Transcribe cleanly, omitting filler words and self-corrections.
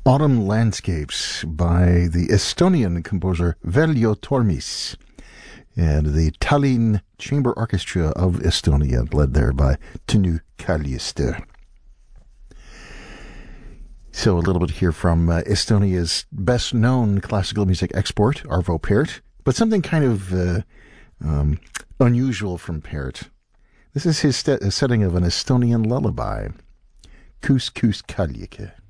Autumn Landscapes by the Estonian composer Veljo Tormis and the Tallinn Chamber Orchestra of Estonia, led there by Tõnu Kaljuste. So a little bit here from Estonia's best-known classical music export, Arvo Pärt, but something kind of unusual from Pärt. This is his setting of an Estonian lullaby, Kuus Kuus Kaljuke.